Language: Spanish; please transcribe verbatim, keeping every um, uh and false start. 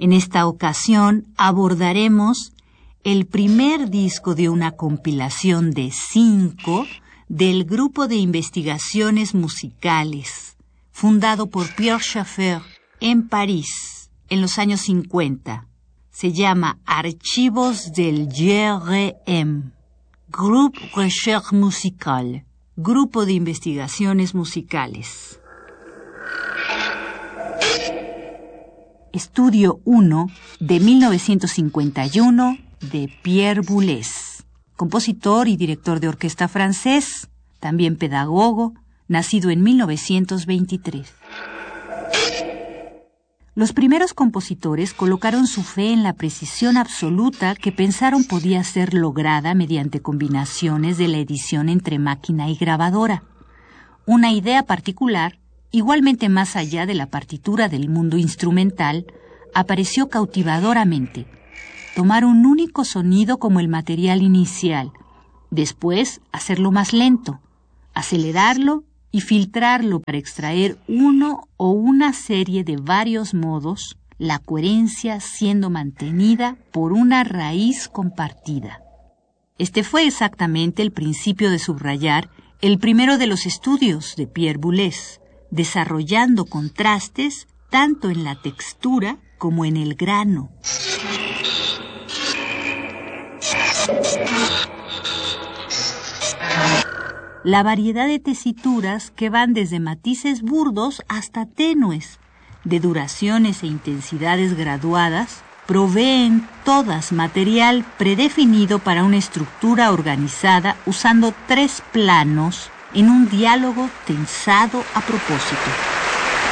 En esta ocasión abordaremos el primer disco de una compilación de cinco del Grupo de Investigaciones Musicales, fundado por Pierre Schaeffer en París en los años cincuenta. Se llama Archivos del G R M, Groupe Recherche Musicale, Grupo de Investigaciones Musicales. Estudio uno de mil novecientos cincuenta y uno de Pierre Boulez, compositor y director de orquesta francés, también pedagogo, nacido en mil novecientos veintitrés. Los primeros compositores colocaron su fe en la precisión absoluta que pensaron podía ser lograda mediante combinaciones de la edición entre máquina y grabadora. Una idea particular, igualmente más allá de la partitura del mundo instrumental, apareció cautivadoramente. Tomar un único sonido como el material inicial, después hacerlo más lento, acelerarlo y filtrarlo para extraer uno o una serie de varios modos, la coherencia siendo mantenida por una raíz compartida. Este fue exactamente el principio de subrayar el primero de los estudios de Pierre Boulez, desarrollando contrastes tanto en la textura como en el grano. La variedad de tesituras que van desde matices burdos hasta tenues, de duraciones e intensidades graduadas, proveen todas material predefinido para una estructura organizada usando tres planos en un diálogo tensado a propósito.